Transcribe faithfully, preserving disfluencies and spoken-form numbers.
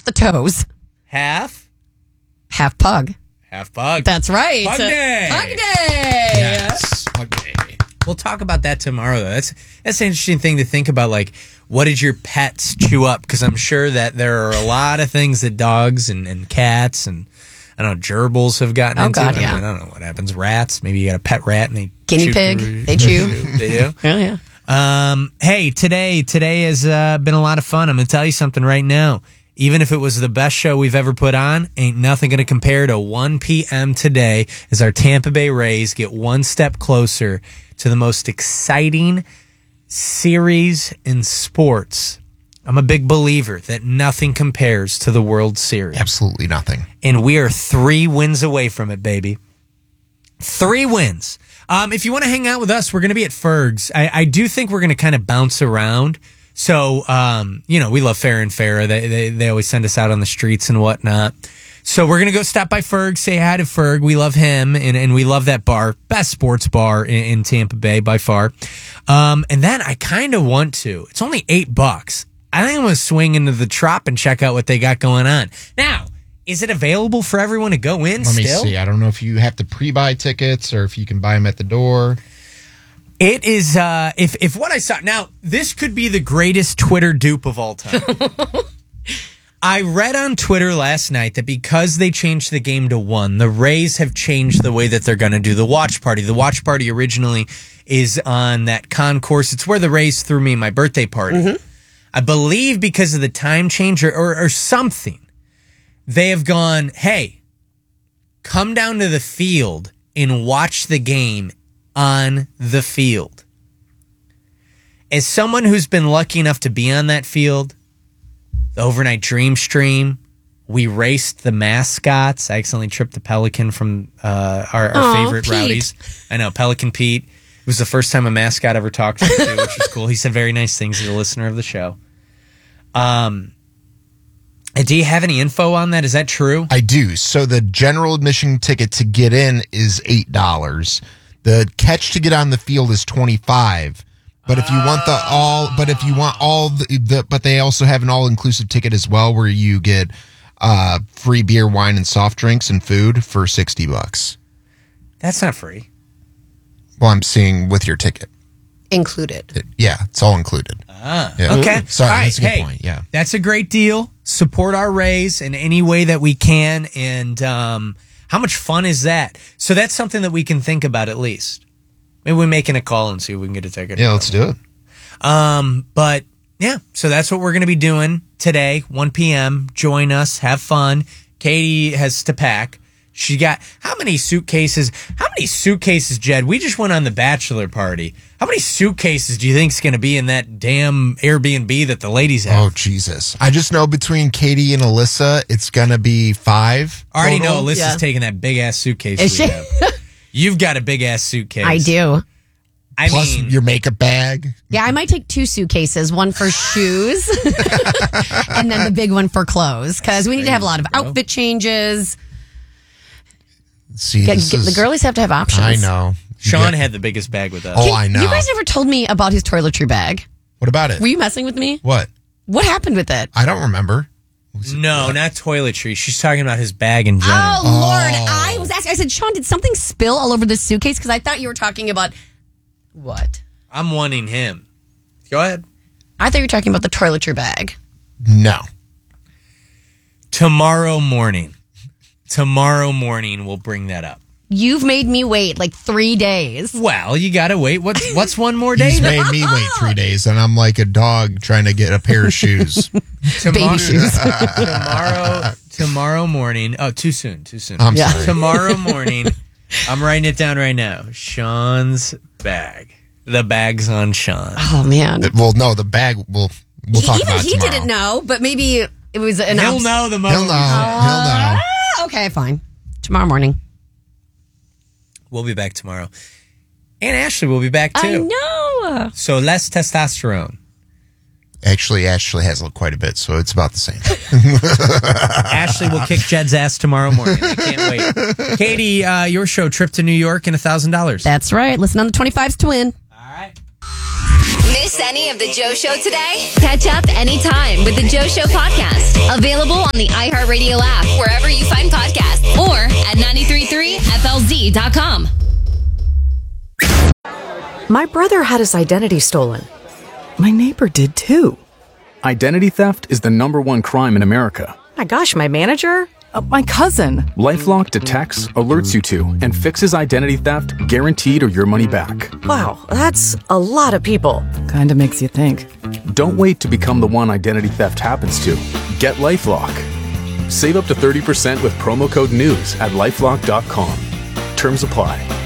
just the toes. Half? Half pug. Half pug. That's right. Pug day. Pug day. Yes. Pug day. We'll talk about that tomorrow, though. That's that's an interesting thing to think about. Like, what did your pets chew up? Because I'm sure that there are a lot of things that dogs and, and cats and, I don't know, gerbils have gotten oh, into. God, I, yeah. mean, I don't know what happens. Rats. Maybe you got a pet rat and they Guinea chew pig. through- They chew. They do? Oh, yeah. Um, hey, today, today has uh, been a lot of fun. I'm going to tell you something right now. Even if it was the best show we've ever put on, ain't nothing going to compare to one p.m. today as our Tampa Bay Rays get one step closer to the most exciting series in sports. I'm a big believer that nothing compares to the World Series. Absolutely nothing. And we are three wins away from it, baby. Three wins. Um, if you want to hang out with us, we're going to be at Ferg's. I, I do think we're going to kind of bounce around. So, um, you know, we love Farrah and Farrah. They, they they always send us out on the streets and whatnot. So we're going to go stop by Ferg, say hi to Ferg. We love him, and, and we love that bar. Best sports bar in, in Tampa Bay by far. Um, and then I kind of want to. It's only eight bucks. I think I'm going to swing into the Trop and check out what they got going on. Now, is it available for everyone to go in Let me still? see. I don't know if you have to pre-buy tickets or if you can buy them at the door. It is, uh, if, if what I saw, now, this could be the greatest Twitter dupe of all time. I read on Twitter last night that because they changed the game to one, the Rays have changed the way that they're going to do the watch party. The watch party originally is on that concourse. It's where the Rays threw me my birthday party. Mm-hmm. I believe because of the time change or, or, or something, they have gone, hey, come down to the field and watch the game on the field. As someone who's been lucky enough to be on that field, the Overnight Dream Stream, we raced the mascots. I accidentally tripped the Pelican from uh, our, our Aw, favorite Pete. rowdies. I know, Pelican Pete. It was the first time a mascot ever talked to me, too, which was cool. He said very nice things as a listener of the show. Um, do you have any info on that? Is that true? I do. So the general admission ticket to get in is eight dollars. The catch to get on the field is twenty-five dollars. But if you want the all, but if you want all the, the but they also have an all-inclusive ticket as well, where you get uh, free beer, wine, and soft drinks and food for sixty bucks. That's not free. Well, I'm seeing with your ticket. Included. It, yeah, it's all included. Ah, Yeah. okay. Sorry, All right, that's a good hey, point. Yeah, that's a great deal. Support our Rays in any way that we can, and um, how much fun is that? So that's something that we can think about at least. Maybe we making a call and see if we can get a ticket. yeah. Let's do it. Um, but yeah, so that's what we're going to be doing today, one p.m. Join us, have fun. Katie has to pack. She got how many suitcases? How many suitcases, Jed? We just went on the bachelor party. How many suitcases do you think is going to be in that damn Airbnb that the ladies have? Oh, Jesus. I just know between Katie and Alyssa, it's going to be five. I already total. know Alyssa's Yeah. taking that big ass suitcase. Is we she? have. You've got a big ass suitcase. I do. I Plus mean, your makeup bag. Yeah, I might take two suitcases, one for shoes and then the big one for clothes, because we need to have a lot of outfit changes. See, Get- this get- the is- girlies have to have options. I know. You Sean get- had the biggest bag with us. Oh, I know. You guys never told me about his toiletry bag. What about it? Were you messing with me? What? What happened with it? I don't remember. No, not toiletry. She's talking about his bag in general. Oh, Lord. I was asking, I said, Sean, did something spill all over this suitcase? Because I thought you were talking about what? I'm wanting him. Go ahead. I thought you were talking about the toiletry bag. No. Tomorrow morning. Tomorrow morning we'll bring that up. You've made me wait like three days. Well, you gotta wait. What's what's one more day? He's made me wait three days, and I'm like a dog trying to get a pair of shoes. tomorrow, Baby shoes. tomorrow, tomorrow morning. Oh, too soon. Too soon. I'm Yeah. sorry. Tomorrow morning. I'm writing it down right now. Sean's bag. The bag's on Sean. Oh, man. Well, no, the bag. We'll we'll talk Even about it he tomorrow. didn't know, but maybe it was an He'll obs- know the moment. He'll know. He'll know. Ah, okay, fine. Tomorrow morning. We'll be back tomorrow. And Ashley will be back too. I know. So less testosterone. Actually, Ashley has quite a bit, so it's about the same. Ashley will kick Jed's ass tomorrow morning. I can't wait. Katie, uh, your show, Trip to New York, and one thousand dollars. That's right. Listen on the twenty-fives to win. All right. Miss any of the Joe Show today? Catch up anytime with the Joe Show podcast. Available on the iHeartRadio app, wherever you find podcasts, or at nine three three F L Z dot com. My brother had his identity stolen. My neighbor did too. Identity theft is the number one crime in America. My gosh, my manager? Uh, my cousin. LifeLock detects, alerts you to, and fixes identity theft guaranteed or your money back. Wow, that's a lot of people. Kinda makes you think. Don't wait to become the one identity theft happens to. Get LifeLock. Save up to thirty percent with promo code NEWS at LifeLock dot com. Terms apply.